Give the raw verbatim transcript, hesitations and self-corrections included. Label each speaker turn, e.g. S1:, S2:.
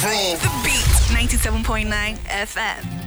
S1: Boom.
S2: The Beat ninety-seven point nine F M.